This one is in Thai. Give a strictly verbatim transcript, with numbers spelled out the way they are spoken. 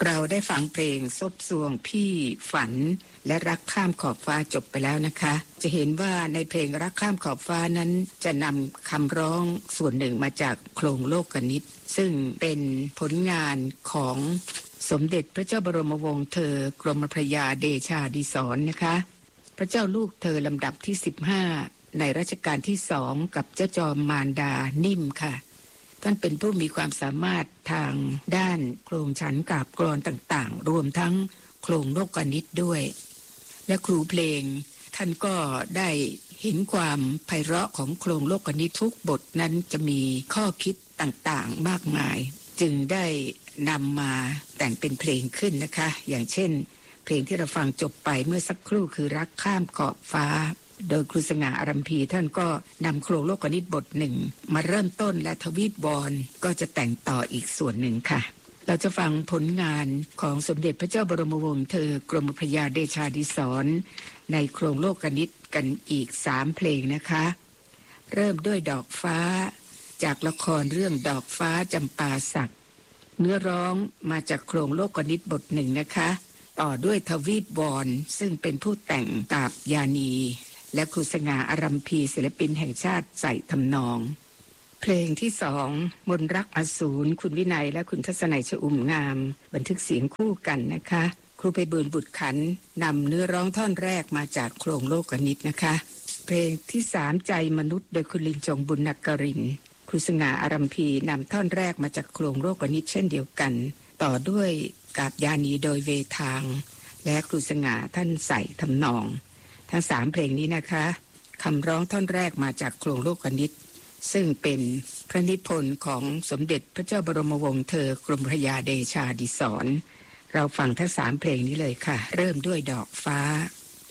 เราได้ฟังเพลงซบซวงพี่ฝันและรักข้ามขอบฟ้าจบไปแล้วนะคะจะเห็นว่าในเพลงรักข้ามขอบฟ้านั้นจะนำคำร้องส่วนหนึ่งมาจากโครงโลกนิตซึ่งเป็นผลงานของสมเด็จพระเจ้าบรมวงศ์เธอกรมพระยาเดชาดิศรนะคะพระเจ้าลูกเธอลำดับที่สิบห้าในรัชกาลที่สองกับเจ้าจอมมารดานิ่มค่ะท่านเป็นผู้มีความสามารถทางด้านโครงฉันกาบกลอนต่างๆรวมทั้งโครงโลกนิตด้วยและครูเพลงท่านก็ได้เห็นความไพเราะของโครงโลกนิตทุกบทนั้นจะมีข้อคิดต่างๆมากมายจึงได้นำมาแต่งเป็นเพลงขึ้นนะคะอย่างเช่นเพลงที่เราฟังจบไปเมื่อสักครู่คือรักข้ามขอบฟ้าโดยครูสง่าอารัมพีท่านก็นำโครงโลกนิตบทหนึ่งมาเริ่มต้นและทวีตวอนก็จะแต่งต่ออีกส่วนหนึ่งค่ะเราจะฟังผลงานของสมเด็จพระเจ้าบรมวงศ์เธอกรมพระยาเดชาดิศรในโครงโลกนิตกันอีกสามเพลงนะคะเริ่มด้วยดอกฟ้าจากละครเรื่องดอกฟ้าจำปาสักเนื้อร้องมาจากโครงโลกนิตบทหนึ่งนะคะต่อด้วยทวีตวอนซึ่งเป็นผู้แต่งกาบยานีและครูสง่าอารัมพีศิลปินแห่งชาติใส่ทำนองเพลงที่สองมนรักอสูรคุณวินัยและคุณทัศนัยชอุ่มงามบันทึกเสียงคู่กันนะคะครูไพบูลย์บุตรขันนำเนื้อร้องท่อนแรกมาจากโครงโลกนิตนะคะเพลงที่สามใจมนุษย์โดยคุณลินจงบุญนกรินทร์ครูสง่าอารัมพีนำท่อนแรกมาจากโครงโลกนิตเช่นเดียวกันต่อด้วยกาบยานีโดยเวทางและครูสง่าท่านใส่ทำนองทั้งสามเพลงนี้นะคะคำร้องท่อนแรกมาจากโครงโลกนิตซึ่งเป็นพระนิพนธ์ของสมเด็จพระเจ้าบรมวงศ์เธอกรมพระยาเดชาดิศรเราฟังทั้งสามเพลงนี้เลยค่ะเริ่มด้วยดอกฟ้า